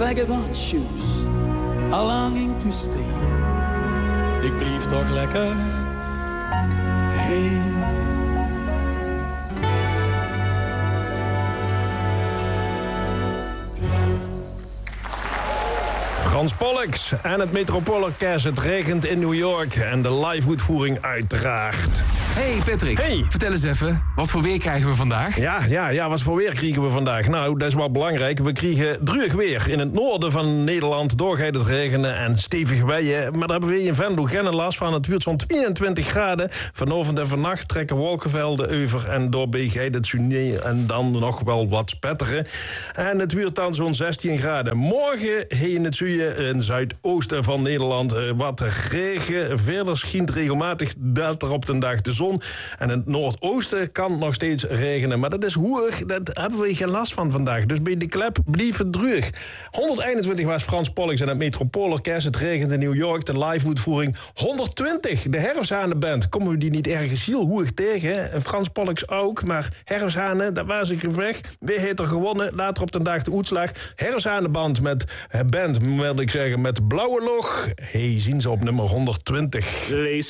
vagabond shoes are longing to stay. Ik blijf toch lekker. Hey. Frans Pollux en het Metropoolorkest. Het regent in New York en de live-uitvoering uiteraard. Hey Patrick, Hey. Vertel eens even, wat voor weer krijgen we vandaag? Ja, wat voor weer kregen we vandaag? Nou, dat is wel belangrijk. We kregen droog weer. In het noorden van Nederland doorgaat het regenen en stevig weeën. Maar daar hebben we in Venlo geen last van. Het wordt zo'n 22 graden. Vanavond en vannacht trekken wolkenvelden over en doorbij gaat het sunee en dan nog wel wat spetteren. En het wordt dan zo'n 16 graden. Morgen in het zuiden en zuidoosten van Nederland wat regen. Verder schijnt regelmatig dat er op de dag de zon. En in het noordoosten kan nog steeds regenen. Maar dat is hoog, dat hebben we geen last van vandaag. Dus bij de klep blijft het droog. 121 was Frans Pollux en het Metropoolorkest. Het regent in New York, de live-uitvoering. 120, de Herfsthanenband. Komen we die niet ergens heel hoog tegen? En Frans Pollux ook, maar Herfsthanen, dat was ik weg. Wie heeft er gewonnen? Later op de dag de uitslag. Herfsthanenband met band, wil ik zeggen, met Blauwe Log. Hey, zien ze op nummer 120. Lees